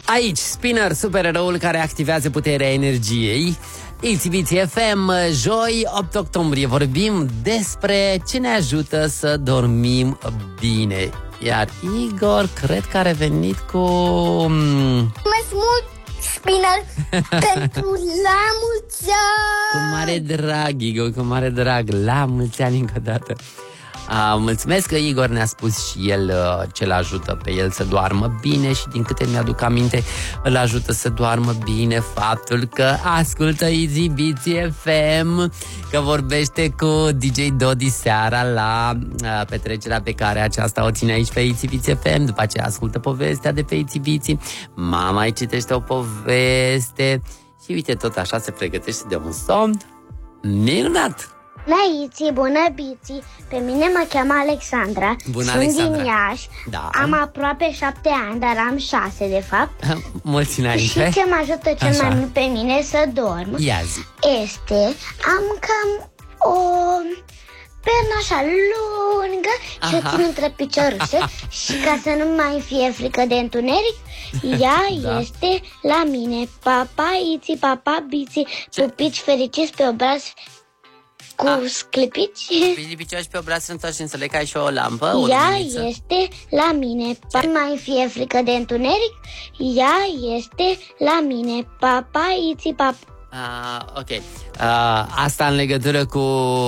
Aici, Spinner, supereroul care activează puterea energiei. Itsibitsi FM, joi, 8 octombrie. Vorbim despre ce ne ajută să dormim bine. Iar Igor, cred că a revenit cu... Mulțumesc mult, Spinner, pentru la mulți ani! Cu mare drag, Igor, cu mare drag. La mulți ani încă o dată. Mulțumesc că Igor ne-a spus și el ce îl ajută pe el să doarmă bine și din câte mi-aduc aminte îl ajută să doarmă bine faptul că ascultă Itsibitsi FM, că vorbește cu DJ Dodi seara la petrecerea pe care aceasta o ține aici pe Itsibitsi FM. După aceea ascultă povestea de pe Itsibitsi, mama îi citește o poveste și uite, tot așa se pregătește de un somn minunat. Naiții, bună biții, pe mine mă cheamă Alexandra. Bună, sunt Alexandra. din Iași, Da. Am aproape 7 ani, dar am 6 de fapt. Mulți înainte. Și ce mă ajută cel Așa. mai mult pe mine să dorm Ia zi. este, am cam o pernă așa lungă și o țin între piciorușe și ca să nu mai fie frică de întuneric, ea Da. este la mine. Papa, Iții, papa, biții, pupici fericiți pe obraz cu sclipici. Picioși pe obraz sunt toți înțeleg că ai și o lampă, o Ea luminiță. este la mine. Nu mai fie frică de întuneric, ea este la mine. Papa, Iții, papa. Ok. Asta în legătură cu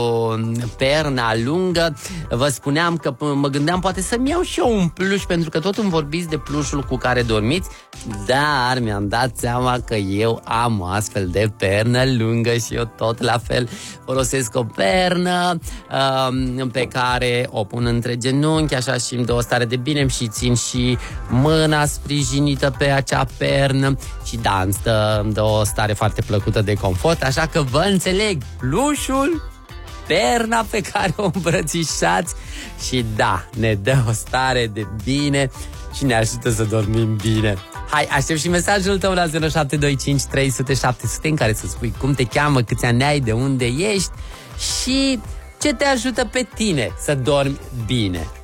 perna lungă. Vă spuneam că mă gândeam poate să-mi iau și eu un pluș, pentru că tot îmi vorbiți de plușul cu care dormiți, dar mi-am dat seama că eu am o astfel de pernă lungă și eu tot la fel folosesc o pernă pe care o pun între genunchi, așa, și îmi dă o stare de bine și țin și mâna sprijinită pe acea pernă și da, îmi dă o stare foarte plăcută de confort, așa că vă înțeleg, plușul, perna pe care o îmbrățișați și da, ne dă o stare de bine și ne ajută să dormim bine. Hai, aștept și mesajul tău la 0725 300 700 în care să spui cum te cheamă, câți ani ai, de unde ești și ce te ajută pe tine să dormi bine.